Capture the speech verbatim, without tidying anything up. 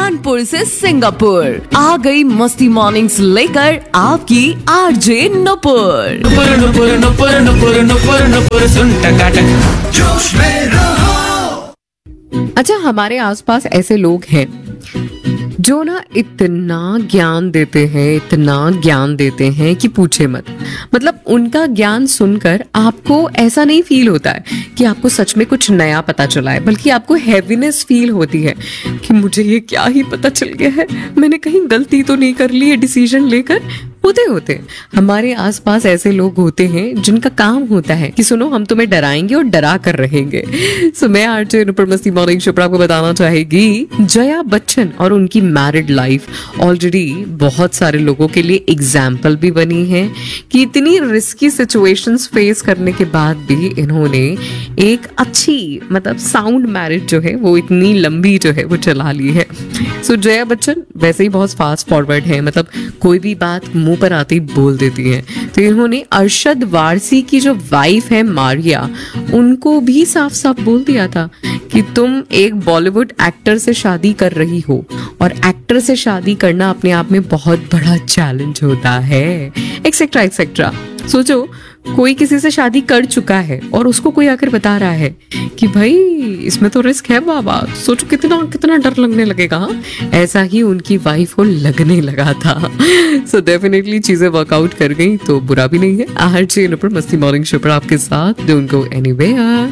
कानपुर से सिंगापुर आ गई मस्ती मॉर्निंग्स लेकर आपकी आरजे नुपुर। नुपुर नुपुर नुपुर नुपुर नुपुर नुपुर सुन टकाटक जोश में रहो। अच्छा, हमारे आसपास ऐसे लोग हैं जो ना इतना ज्ञान देते हैं, इतना ज्ञान देते हैं कि पूछे मत। मतलब उनका ज्ञान सुनकर आपको ऐसा नहीं फील होता है कि आपको सच में कुछ नया पता चला है, बल्कि आपको हैवीनेस फील होती है कि मुझे ये क्या ही पता चल गया है, मैंने कहीं गलती तो नहीं कर ली है डिसीजन लेकर। होते होते हमारे आसपास ऐसे लोग होते हैं जिनका काम होता है कि सुनो हम तुम्हें डराएंगे और डरा कर रहेंगे। सो मैं आरजे नुपुर मस्ती मॉर्निंग शो पर आपको बताना चाहेगी जया बच्चन और उनकी मैरिड लाइफ ऑलरेडी बहुत सारे लोगों के लिए एग्जाम्पल भी बनी है कि इतनी रिस्की सिचुएशंस फेस करने के बाद भी इन्होंने एक अच्छी मतलब साउंड मैरिज जो है वो इतनी लंबी जो है वो चला ली है। सो जया बच्चन वैसे ही बहुत फास्ट फॉरवर्ड है, मतलब कोई भी बात मुंह पर आते ही बोल देती हैं। तो इन्होंने अरशद वारसी की जो वाइफ है मारिया, उनको भी साफ साफ बोल दिया था कि तुम एक बॉलीवुड एक्टर से शादी कर रही हो और एक्टर से शादी करना अपने आप में बहुत बड़ा चैलेंज होता है, एक्सेट्रा एक्सेट्रा। सोचो कोई किसी से शादी कर चुका है और उसको कोई आकर बता रहा है कि भाई इसमें तो रिस्क है बाबा, सोचो कितना कितना डर लगने लगेगा। ऐसा ही उनकी वाइफ को लगने लगा था। सो डेफिनेटली चीजें वर्कआउट कर गई तो बुरा भी नहीं है। आरजे नुपुर मस्ती मॉर्निंग शो पर आपके साथ डोंट गो एनीवेयर।